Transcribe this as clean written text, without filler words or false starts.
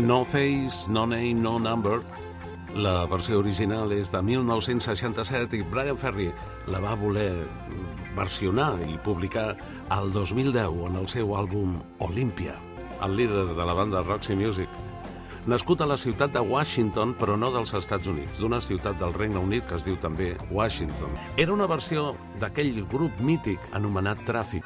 No Face, No Name, No Number. La versió original és de 1967 i Bryan Ferry la va voler versionar i publicar al 2010 en el seu àlbum Olympia. El líder de la banda Roxy Music, nascut a la ciutat de Washington, però no dels Estats Units, d'una ciutat del Regne Unit que es diu també Washington. Era una versió d'aquell grup mític anomenat Traffic.